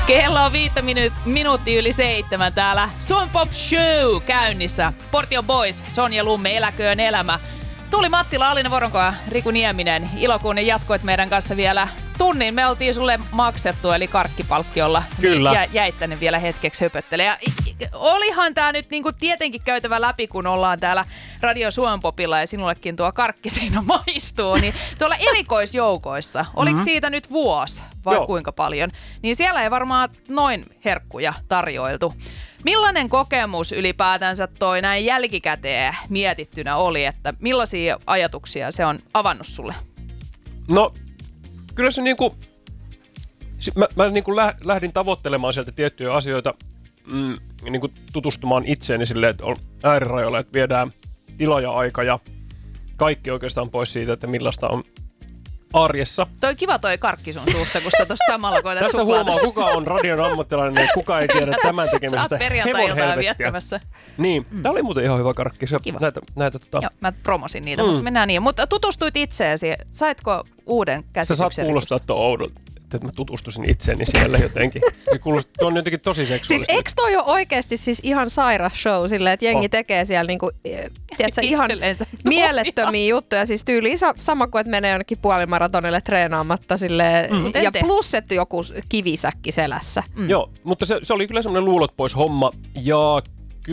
Kello on 5 yli 7 täällä. Suomi Pop Show käynnissä. Portion Boys, Sonja Lumme, Eläköön elämä. Tuuli Mattila, Alina Voronko ja Riku Nieminen. Ilo, kun jatkoit meidän kanssa vielä tunnin. Me oltiin sulle maksettu, eli karkkipalkkiolla. Kyllä. Ja jäit tänne vielä hetkeksi höpöttelemään. Olihan tää nyt niinku tietenkin käytävä läpi, kun ollaan täällä Radio Suomen Popilla ja sinullekin tuo karkkiseinä maistuu. Niin tuolla erikoisjoukoissa, oliko siitä nyt vuosi vai Joo. kuinka paljon? Niin siellä ei varmaan noin herkkuja tarjoiltu. Millainen kokemus ylipäätänsä toi näin jälkikäteen mietittynä oli, että millaisia ajatuksia se on avannut sulle? No, kyllä se niinku... Mä niinku lähdin tavoittelemaan sieltä tiettyjä asioita, niinku tutustumaan itseeni silleen, että on äärirajoilla, että viedään tila ja aika ja kaikki oikeastaan pois siitä, että millaista on arjessa. Toi kiva toi karkki sun suussa, kun sä tuossa samalla koetat Tästä suklaata. huomaa, kuka on radion ammattilainen ja kuka ei tiedä tämän Sä tekemisestä oot perjantai-iltana hevonhelvettiä. viettämässä. Niin, tää oli muuten ihan hyvä karkki. Se, Kiva. näitä Joo, mä promosin niitä, mutta mennään niin. Mutta tutustuit itseesi. Saitko uuden sä käsityksen? saat kuulostaa tuon oudolta, että mä tutustusin itseeni siellä jotenkin. Se kuulostaa, on jotenkin tosi Siis seksuaalista. eikö toi ole oikeasti siis ihan sairas show silleen, että jengi tekee siellä niinku, tiedätkö, ihan Itsellensä mielettömiä juttuja. Siis tyyliin sama kuin, että menee jonnekin puolimaratonille treenaamatta silleen, en ja tee. plus, että joku kivisäkki selässä. Joo, mutta se oli kyllä semmoinen luulot pois homma ja